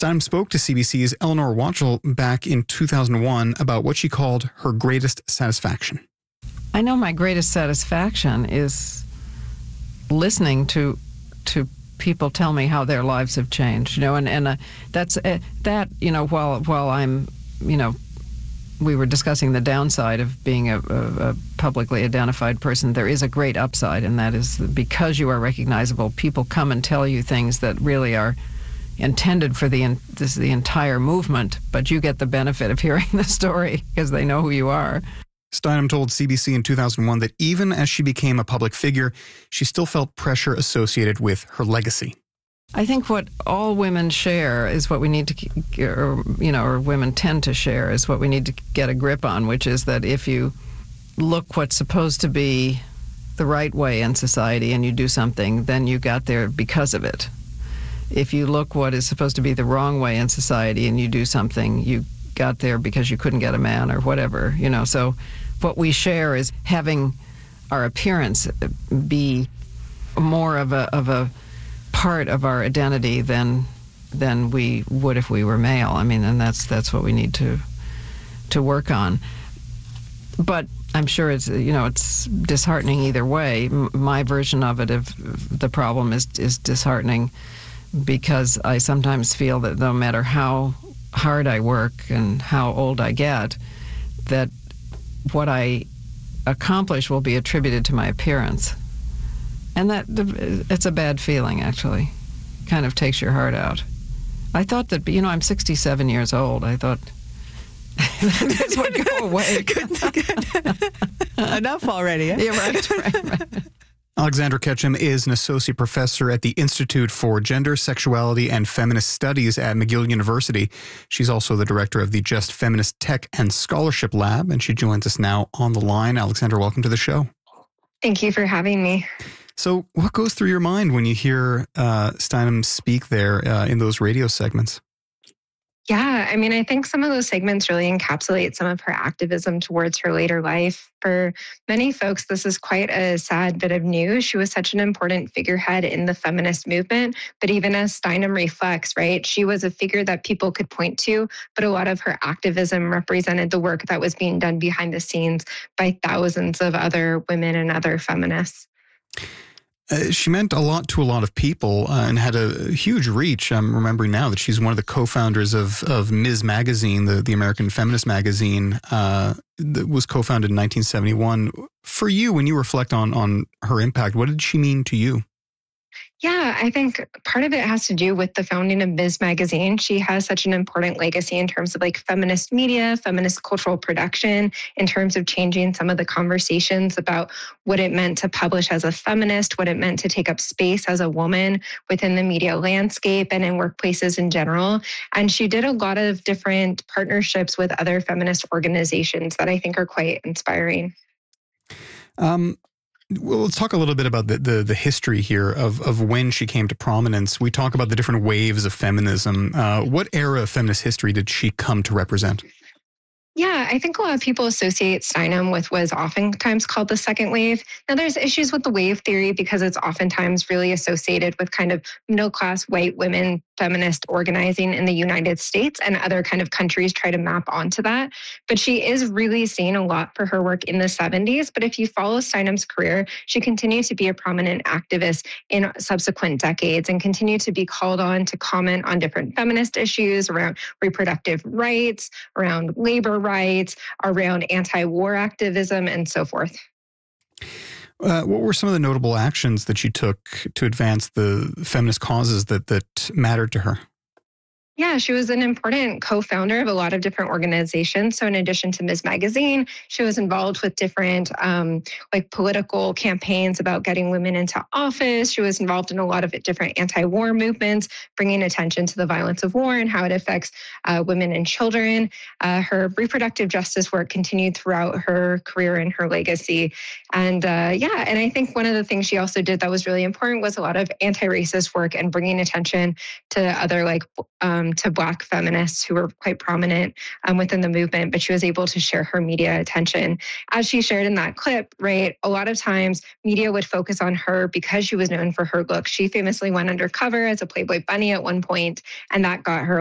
Steinem spoke to CBC's Eleanor Watchell back in 2001 about what she called her greatest satisfaction. I know my greatest satisfaction is listening to people tell me how their lives have changed, and that's that, while I'm, we were discussing the downside of being a publicly identified person, there is a great upside, and that is because you are recognizable, people come and tell you things that really are intended for the entire movement, but you get the benefit of hearing the story because they know who you are. Steinem told CBC in 2001 that even as she became a public figure, she still felt pressure associated with her legacy. I think what all women share is what we need to, or women tend to share, is what we need to get a grip on, which is that if you look what's supposed to be the right way in society and you do something, then you got there because of it. If you look what is supposed to be the wrong way in society and you do something, you got there because you couldn't get a man or whatever, So what we share is having our appearance be more of a part of our identity than we would if we were male. I mean, and that's what we need to work on. But I'm sure it's disheartening either way. My version of it, of the problem, is disheartening because I sometimes feel that no matter how hard I work and how old I get, that what I accomplish will be attributed to my appearance. And that it's a bad feeling, actually. Kind of takes your heart out. I thought that, I'm 67 years old. I thought this would go away. Enough already. Eh? Yeah, right. Alexandra Ketchum is an associate professor at the Institute for Gender, Sexuality, and Feminist Studies at McGill University. She's also the director of the Just Feminist Tech and Scholarship Lab, and she joins us now on the line. Alexandra, welcome to the show. Thank you for having me. So what goes through your mind when you hear Steinem speak there in those radio segments? Yeah, I think some of those segments really encapsulate some of her activism towards her later life. For many folks, this is quite a sad bit of news. She was such an important figurehead in the feminist movement, but even as Steinem reflects, right, she was a figure that people could point to, but a lot of her activism represented the work that was being done behind the scenes by thousands of other women and other feminists. She meant a lot to a lot of people and had a huge reach. I'm remembering now that she's one of the co-founders of Ms. Magazine, the American feminist magazine that was co-founded in 1971. For you, when you reflect on her impact, what did she mean to you? Yeah, I think part of it has to do with the founding of Ms. Magazine. She has such an important legacy in terms of feminist media, feminist cultural production, in terms of changing some of the conversations about what it meant to publish as a feminist, what it meant to take up space as a woman within the media landscape and in workplaces in general. And she did a lot of different partnerships with other feminist organizations that I think are quite inspiring. Well, let's talk a little bit about the history here of when she came to prominence. We talk about the different waves of feminism. What era of feminist history did she come to represent? Yeah, I think a lot of people associate Steinem with what is oftentimes called the second wave. Now, there's issues with the wave theory because it's oftentimes really associated with kind of middle-class white women feminist organizing in the United States, and other kind of countries try to map onto that. But she is really seen a lot for her work in the 70s. But if you follow Steinem's career, she continued to be a prominent activist in subsequent decades and continued to be called on to comment on different feminist issues around reproductive rights, around labor rights, around anti-war activism, and so forth. What were some of the notable actions that she took to advance the feminist causes that mattered to her? Yeah, she was an important co-founder of a lot of different organizations. So in addition to Ms. Magazine, she was involved with different political campaigns about getting women into office. She was involved in a lot of different anti-war movements, bringing attention to the violence of war and how it affects women and children. Her reproductive justice work continued throughout her career and her legacy. And and I think one of the things she also did that was really important was a lot of anti-racist work and bringing attention to other to Black feminists who were quite prominent within the movement, but she was able to share her media attention. As she shared in that clip, right, a lot of times media would focus on her because she was known for her look. She famously went undercover as a Playboy bunny at one point, and that got her